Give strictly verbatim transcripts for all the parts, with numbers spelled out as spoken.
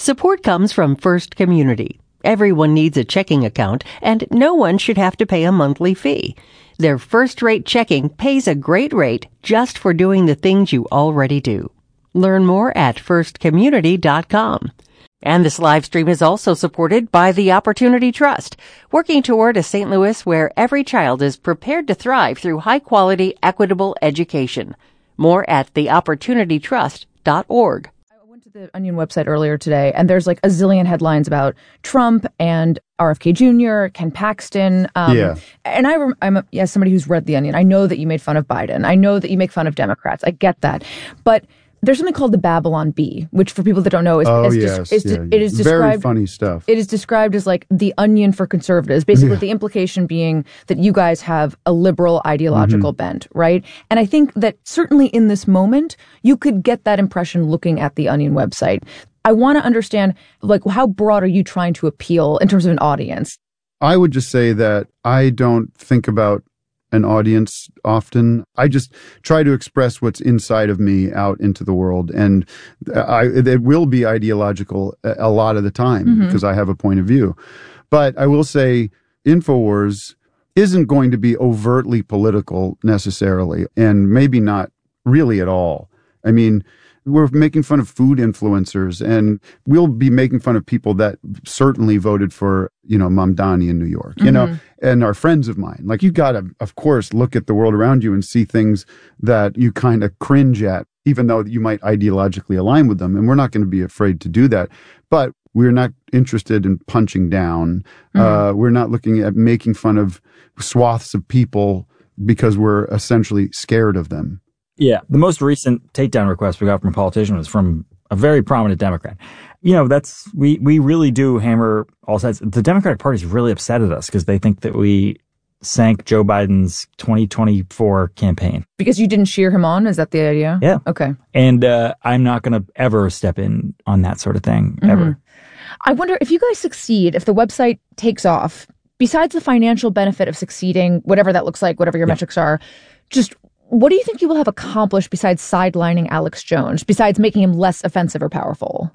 Support comes from First Community. Everyone needs a checking account, and no one should have to pay a monthly fee. Their first-rate checking pays a great rate just for doing the things you already do. Learn more at first community dot com. And this live stream is also supported by the Opportunity Trust, working toward a Saint Louis where every child is prepared to thrive through high-quality, equitable education. More at the opportunity trust dot org. I went to the Onion website earlier today, and there's like a zillion headlines about Trump and R F K Junior, Ken Paxton. Um, yeah. And I rem- I'm, a, as somebody who's read the Onion, I know that you made fun of Biden. I know that you make fun of Democrats. I get that. But there's something called the Babylon Bee, which for people that don't know is, oh, is, yes, is, yeah, it is described. Very funny stuff. It is described as like the Onion for conservatives. Basically, Yeah. the implication being that you guys have a liberal ideological Mm-hmm. bent, right? And I think that certainly in this moment, you could get that impression looking at the Onion website. I want to understand, like, how broad are you trying to appeal in terms of an audience? I would just say that I don't think about an audience often. I just try to express what's inside of me out into the world. And I, it will be ideological a, a lot of the time Mm-hmm. because I have a point of view. But I will say InfoWars isn't going to be overtly political necessarily, and maybe not really at all. I mean, we're making fun of food influencers, and we'll be making fun of people that certainly voted for, you know, Mamdani in New York, you Mm-hmm. know, and are friends of mine. Like, you got to, of course, look at the world around you and see things that you kind of cringe at, even though you might ideologically align with them. And we're not going to be afraid to do that. But we're not interested in punching down. Mm-hmm. Uh, we're not looking at making fun of swaths of people because we're essentially scared of them. Yeah. The most recent takedown request we got from a politician was from a very prominent Democrat. You know, that's, we, we really do hammer all sides. The Democratic Party is really upset at us because they think that we sank Joe Biden's twenty twenty-four campaign. Because you didn't cheer him on? Is that the idea? Yeah. Okay. And uh, I'm not going to ever step in on that sort of thing, ever. Mm-hmm. I wonder if you guys succeed, if the website takes off, besides the financial benefit of succeeding, whatever that looks like, whatever your Yeah. metrics are, just what do you think you will have accomplished besides sidelining Alex Jones, besides making him less offensive or powerful?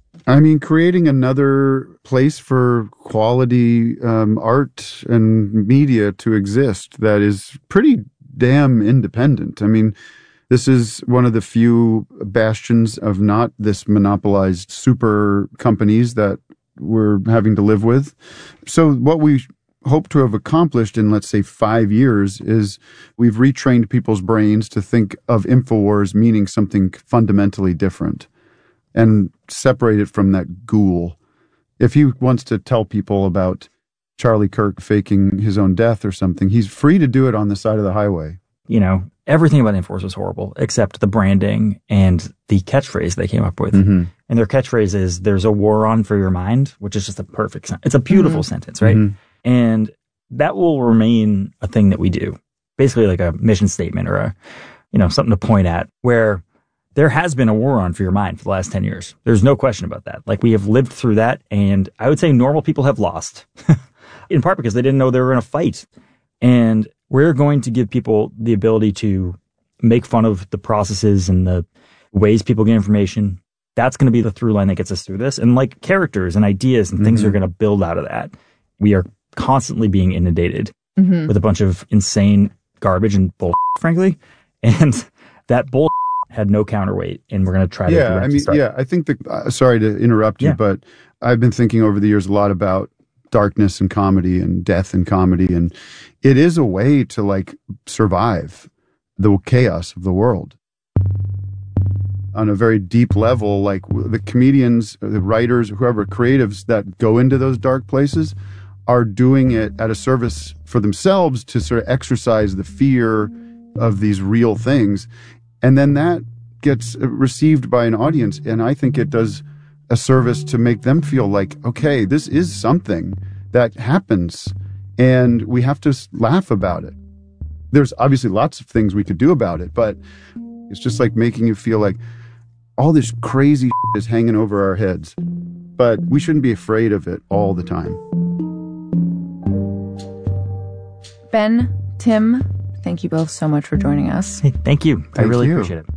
I mean, creating another place for quality um, art and media to exist that is pretty damn independent. I mean, this is one of the few bastions of not this monopolized super companies that we're having to live with. So what we hope to have accomplished in, let's say, five years is we've retrained people's brains to think of InfoWars meaning something fundamentally different and separate it from that ghoul. If he wants to tell people about Charlie Kirk faking his own death or something, he's free to do it on the side of the highway. You know, everything about InfoWars was horrible except the branding and the catchphrase they came up with. Mm-hmm. And their catchphrase is, there's a war on for your mind, which is just a perfect sentence. It's a beautiful Mm-hmm. sentence, right? Mm-hmm. And that will remain a thing that we do. Basically like a mission statement or a, you know, something to point at, where there has been a war on for your mind for the last ten years. There's no question about that. Like, we have lived through that, and I would say normal people have lost, in part because they didn't know they were in a fight. And we're going to give people the ability to make fun of the processes and the ways people get information. That's going to be the through line that gets us through this. And like characters and ideas and things Mm-hmm. are going to build out of that. We are constantly being inundated Mm-hmm. with a bunch of insane garbage and bull, frankly. And that bull had no counterweight, and we're going to try to. Yeah, I mean, start. yeah, I think the, uh, sorry to interrupt you, Yeah. but I've been thinking over the years a lot about darkness and comedy and death and comedy. And it is a way to like survive the chaos of the world. On a very deep level, like the comedians, the writers, whoever, creatives that go into those dark places are doing it at a service for themselves to sort of exercise the fear of these real things. And then that gets received by an audience. And I think it does a service to make them feel like, okay, this is something that happens and we have to laugh about it. There's obviously lots of things we could do about it, but it's just like making you feel like all this crazy is hanging over our heads, but we shouldn't be afraid of it all the time. Ben, Tim, thank you both so much for joining us. Hey, thank you. I Thank really you. appreciate it.